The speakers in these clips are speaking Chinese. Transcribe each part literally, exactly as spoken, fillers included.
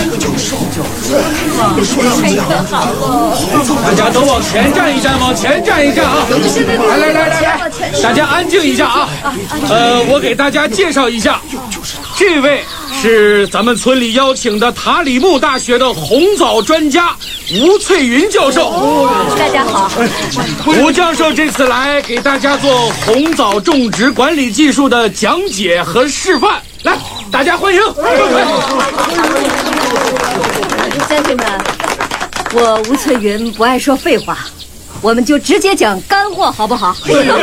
大家都往前站一站，往前站一站啊！来来来来来，大家安静一下啊！呃，我给大家介绍一下，这位是咱们村里邀请的塔里木大学的红枣专家吴翠云教授。 大家好。 吴教授这次来给大家做红枣种植管理技术的讲解和示范，来，大家欢迎。 乡亲们，我吴翠云不爱说废话，我们就直接讲干货，好不好？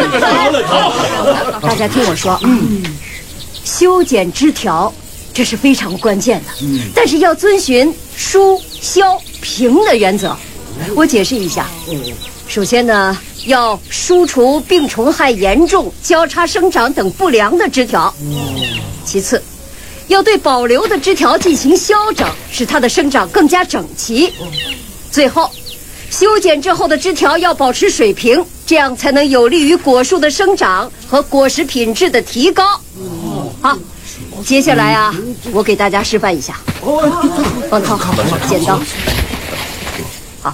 大家听我说，嗯，修剪枝条，这是非常关键的，嗯、但是要遵循疏、消、平的原则。我解释一下，首先呢，要疏除病虫害严重、交叉生长等不良的枝条；其次，要对保留的枝条进行消整，使它的生长更加整齐；最后，修剪之后的枝条要保持水平，这样才能有利于果树的生长和果实品质的提高。好，接下来啊，我给大家示范一下。王涛，剪刀。好。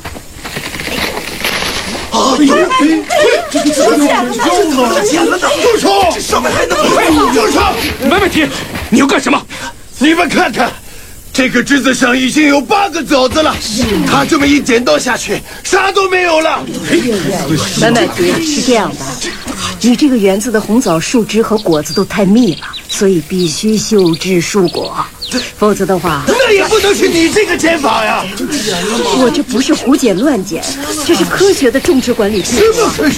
哎呦，这个怎么剪了？剪了呢！住手！这上面还能飞？住手！ 没问题，你要干什么？ 你们看看，这个枝子上已经有八个枣子了，它这么一剪刀下去，啥都没有了。 没问题，是这样的，你这个园子的红枣树枝和果子都太密了，所以必须修枝疏果，否则的话， 那也不能是你这个剪法呀！ 我这不是胡剪乱剪，这是科学的种植管理技术。